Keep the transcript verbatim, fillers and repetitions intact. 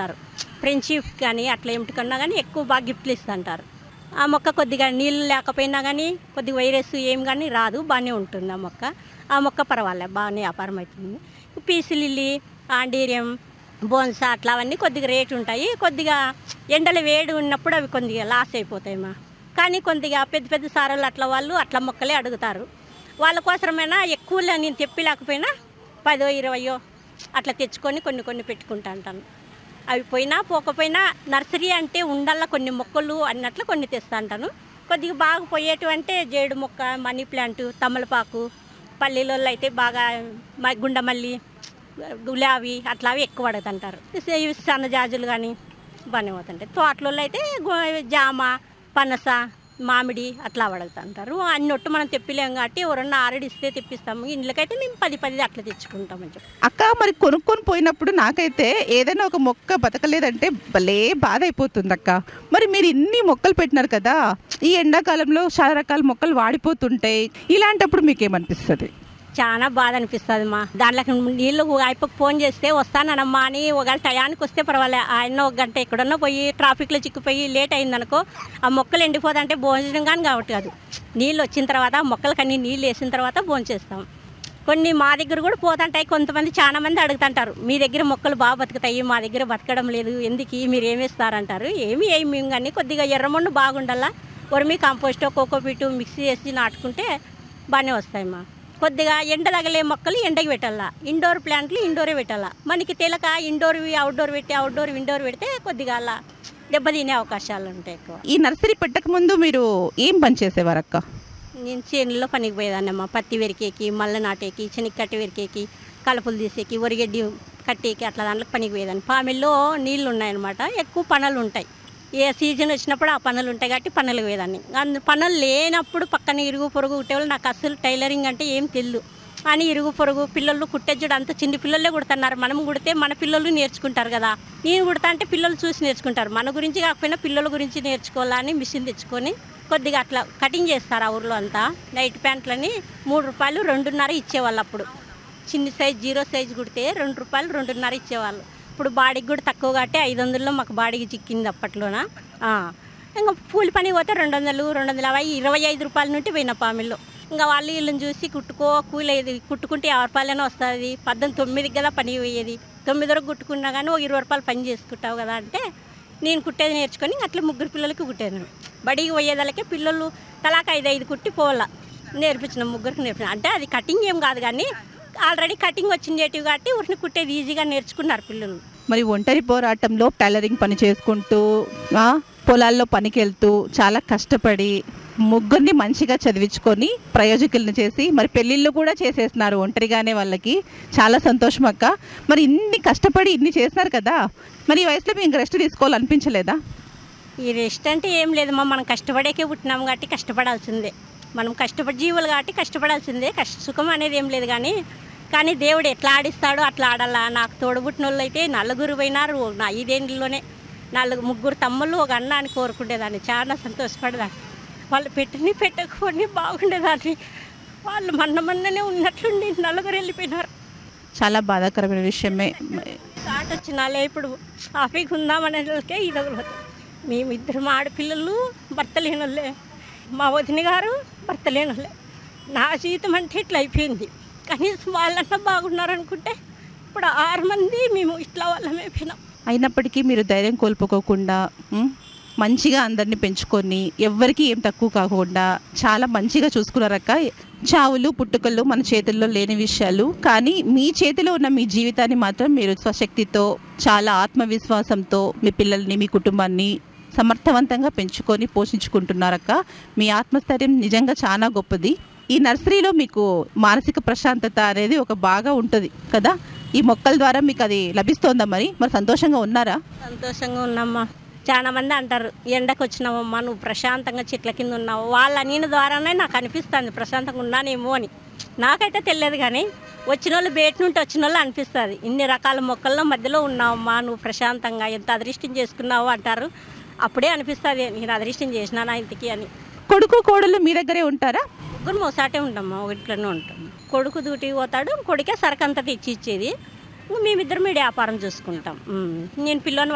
ఇస్తుంటారు. ఫ్రెండ్షిప్ కానీ అట్లా ఏమిటికన్నా కానీ ఎక్కువ బాగా గిఫ్ట్లు ఇస్తుంటారు. ఆ మొక్క కొద్దిగా నీళ్ళు లేకపోయినా కానీ కొద్దిగా వైరస్ ఏం కానీ రాదు, బాగానే ఉంటుంది ఆ మొక్క. ఆ మొక్క పర్వాలేదు, బాగానే వ్యాపారం అవుతుంది. పీస్ లిల్లీ, ఆండీరియం, బోన్సా అట్లా అవన్నీ కొద్దిగా రేటు ఉంటాయి. కొద్దిగా ఎండలు వేడి ఉన్నప్పుడు అవి కొద్దిగా లాస్ అయిపోతాయి మా. కానీ కొద్దిగా పెద్ద పెద్ద సారాలు అట్లా వాళ్ళు అట్లా మొక్కలే అడుగుతారు. వాళ్ళ కోసమైనా ఎక్కువ నేను తెప్పిలేకపోయినా పదో ఇరవయో అట్లా తెచ్చుకొని కొన్ని కొన్ని పెట్టుకుంటా అంటాను. అవి పోయినా పోకపోయినా నర్సరీ అంటే ఉండాల కొన్ని మొక్కలు అన్నట్లు కొన్ని తెస్తా అంటాను. కొద్దిగా బాగా పోయేటివంటే జేడు మొక్క, మనీ ప్లాంట్, తమలపాకు, పల్లెలలో అయితే బాగా గుండమల్లి, గులాబీ అట్లావి ఎక్కువ అడుగుతుంటారు. సన్నజాజులు కానీ బాగానే పోతుంటాయి. తోటలలో అయితే జామ, పనస, మామిడి అట్లా అడుగుతుంటారు. అన్నట్టు మనం తెప్పిలేము కాబట్టి ఎవరన్నా ఆల్రెడీ ఇస్తే తెప్పిస్తాము. ఇంట్లోకైతే మేము పది పది అట్లా తెచ్చుకుంటాం అని చెప్పి. అక్క మరి కొనుక్కొని పోయినప్పుడు నాకైతే ఏదైనా ఒక మొక్క బతకలేదంటే భలే బాధ అయిపోతుంది అక్క. మరి మీరు ఇన్ని మొక్కలు పెట్టినారు కదా, ఈ ఎండాకాలంలో చాలా రకాల మొక్కలు వాడిపోతుంటాయి. ఇలాంటప్పుడు మీకేమనిపిస్తుంది? చాలా బాధ అనిపిస్తుంది మా. దాంట్లోకి నీళ్ళు అయిపోయి ఫోన్ చేస్తే వస్తానమ్మా అని ఒకవేళ టయానికి వస్తే పర్వాలే. ఆయన ఒక గంట ఎక్కడన్నా పోయి ట్రాఫిక్లో చిక్కిపోయి లేట్ అయిందనుకో ఆ మొక్కలు ఎండిపోతుంటే భోజనం కానీ కాబట్టి కాదు. నీళ్ళు వచ్చిన తర్వాత మొక్కలకి అన్ని నీళ్ళు వేసిన తర్వాత భోజనం చేస్తాం. కొన్ని మా దగ్గర కూడా పోతుంటాయి. కొంతమంది చాలా మంది అడుగుతుంటారు, మీ దగ్గర మొక్కలు బాగా బతుకుతాయి, మా దగ్గర బతకడం లేదు, ఎందుకు మీరు ఏమి ఇస్తారంటారు. ఏమి ఏమి మేము కానీ కొద్దిగా ఎర్రమన్ను బాగుండాలా, వర్మీ కాంపోస్ట్, కోకోపీటు మిక్సీ చేసి నాటుకుంటే బాగానే వస్తాయి మా. కొద్దిగా ఎండ తగలే మొక్కలు ఎండకి పెట్టాలా, ఇండోర్ ప్లాంట్లు ఇండోరే పెట్టాలా. మనకి తెలక ఇండోర్వి అవుట్డోర్ పెట్టి అవుట్డోర్ ఇండోర్ పెడితే కొద్దిగా అలా దెబ్బతినే అవకాశాలు ఉంటాయి ఎక్కువ. ఈ నర్సరీ పెట్టక ముందు మీరు ఏం పని చేసేవారు అక్క? నేను చేనులో పనికి పోయేదాన్నమ్మా. పత్తి వెరికేకి, మల్ల నాటేకి, శనగకట్టి వెరికేకి, కలుపులు తీసేకి, వరిగడ్డి కట్టేకి అట్లా దాంట్లో పనికి పోయేదాన్ని. పామిల్లో నీళ్ళు ఉన్నాయన్నమాట, ఎక్కువ పనులు ఉంటాయి. ఏ సీజన్ వచ్చినప్పుడు ఆ పనులు ఉంటాయి కాబట్టి పనులు పోయేదాన్ని. అందు పనులు లేనప్పుడు పక్కన ఇరుగు పొరుగు కుట్టేవాళ్ళు. నాకు అసలు టైలరింగ్ అంటే ఏం తెలియదు అని ఇరుగు పొరుగు పిల్లలు కుట్టేజుడు అంత చిన్న పిల్లలే కుడుతున్నారు. మనం కుడితే మన పిల్లలు నేర్చుకుంటారు కదా. నేను కుడతా అంటే పిల్లలు చూసి నేర్చుకుంటారు. మన గురించి కాకపోయినా పిల్లల గురించి నేర్చుకోవాలని మిషన్ తెచ్చుకొని కొద్దిగా అట్లా కటింగ్ చేస్తారు. ఆ ఊర్లో అంతా నైట్ ప్యాంట్లని మూడు రూపాయలు రెండున్నర ఇచ్చేవాళ్ళు. అప్పుడు చిన్న సైజు జీరో సైజు కుడితే రెండు రూపాయలు రెండున్నర ఇచ్చేవాళ్ళు. ఇప్పుడు బాడీకి కూడా తక్కువ కాబట్టి ఐదు వందల్లో మాకు బాడీకి చిక్కింది అప్పట్లోన. ఇంకా కూలి పని పోతే రెండు వందలు రెండు వందల యాభై ఇరవై ఐదు రూపాయల నుండి పోయిన పామిల్లో. ఇంకా వాళ్ళు వీళ్ళని చూసి కుట్టుకో కూలి కుట్టుకుంటే యాభై రూపాయలైనా వస్తుంది. పద్దెనిమిది తొమ్మిదికి కదా పని పోయేది. తొమ్మిది వరకు కుట్టుకున్నా కానీ ఒక ఇరవై రూపాయలు పని చేసుకుంటావు కదా అంటే నేను కుట్టేది నేర్చుకొని అట్లా ముగ్గురు పిల్లలకి కుట్టాను. బడికి పోయేదాళ్ళకే పిల్లలు తలాక ఐదు ఐదు కుట్టి పోవాల నేర్పించిన ముగ్గురికి నేర్పించిన. అంటే అది కటింగ్ ఏం కాదు కానీ ఆల్రెడీ కటింగ్ వచ్చిండేటివి కాబట్టి ఊరిని కుట్టేది ఈజీగా నేర్చుకున్నారు పిల్లలు. మరి ఒంటరి పోరాటంలో టైలరింగ్ పని చేసుకుంటూ పొలాల్లో పనికి వెళ్తూ చాలా కష్టపడి ముగ్గురిని మంచిగా చదివించుకొని ప్రయోజకులను చేసి మరి పెళ్ళిళ్ళు కూడా చేసేస్తున్నారు ఒంటరిగానే. వాళ్ళకి చాలా సంతోషం అక్క. మరి ఇన్ని కష్టపడి ఇన్ని చేస్తున్నారు కదా, మరి ఈ వయసులో మీకు రెస్ట్ తీసుకోవాలనిపించలేదా? ఈ రెస్ట్ అంటే ఏం లేదమ్మా, మనం కష్టపడేకే పుట్టినాము కాబట్టి కష్టపడాల్సిందే. మనం కష్టపడి జీవులు కాబట్టి కష్టపడాల్సిందే. కష్ట సుఖం అనేది ఏం లేదు కానీ కానీ దేవుడు ఎట్లా ఆడిస్తాడో అట్లా ఆడాలా. నాకు తోడుబుట్టిన వాళ్ళు అయితే నలుగురు పోయినారు. నా ఐదేళ్ళలోనే నాలుగు ముగ్గురు తమ్ముళ్ళు ఒక అన్న అని కోరుకునేదాన్ని. చాలా సంతోషపడేదాన్ని. వాళ్ళు పెట్టని పెట్టకపోని బాగుండేదాన్ని. వాళ్ళు మన్న మన్ననే ఉన్నట్లుండి నలుగురు వెళ్ళిపోయినారు. చాలా బాధాకరమైన విషయమే. స్టార్ట్ వచ్చినాలే ఇప్పుడు హ్యాపీగా ఉందామనేకే ఇది మేమిద్దరు ఆడపిల్లలు భర్త లేని వాళ్ళే. మా వదిన గారు భర్త లేని వాళ్ళే. నా జీవితం అంటే ఇట్లా అయిపోయింది. కనీసం వాళ్ళన్నా బాగున్నారనుకుంటే ఇప్పుడు ఆరు మంది మేము ఇట్లా వాళ్ళమే అయిపోయినాం. అయినప్పటికీ మీరు ధైర్యం కోల్పోకోకుండా మంచిగా అందరినీ పెంచుకొని ఎవ్వరికి ఏం తక్కువ కాకుండా చాలా మంచిగా చూసుకున్నారక్క. చావులు పుట్టుకలు మన చేతుల్లో లేని విషయాలు, కానీ మీ చేతిలో ఉన్న మీ జీవితాన్ని మాత్రం మీరు స్వశక్తితో చాలా ఆత్మవిశ్వాసంతో మీ పిల్లల్ని మీ కుటుంబాన్ని సమర్థవంతంగా పెంచుకొని పోషించుకుంటున్నారక్క. మీ ఆత్మస్థైర్యం నిజంగా చాలా గొప్పది. ఈ నర్సరీలో మీకు మానసిక ప్రశాంతత అనేది ఒక బాగా ఉంటుంది కదా. ఈ మొక్కల ద్వారా మీకు అది లభిస్తోందా? మరి మరి సంతోషంగా ఉన్నారా? సంతోషంగా ఉన్నామ్మా. చాలా మంది అంటారు ఎండకు వచ్చినావమ్మా నువ్వు ప్రశాంతంగా చెట్ల కింద ఉన్నావు. వాళ్ళ నేను ద్వారానే నాకు అనిపిస్తుంది ప్రశాంతంగా ఉన్నానేమో అని. నాకైతే తెలియదు కానీ వచ్చిన వాళ్ళు బయట నుండి వచ్చిన వాళ్ళు అనిపిస్తుంది. ఇన్ని రకాల మొక్కల్లో మధ్యలో ఉన్నావమ్మా నువ్వు ప్రశాంతంగా ఎంత అదృష్టం చేసుకున్నావు అంటారు. అప్పుడే అనిపిస్తుంది నేను అదృష్టం చేసినానా ఇంటికి అని. కొడుకు కోడలు మీ దగ్గరే ఉంటారా? ముగ్గురు మోసాటే ఉంటామ్మా, ఇంట్లోనే ఉంటాం. కొడుకు డ్యూటీకి పోతాడు, కొడుకే సరుకు అంతా తెచ్చి ఇచ్చేది. మేమిద్దరం మీ వ్యాపారం చూసుకుంటాం. నేను పిల్లని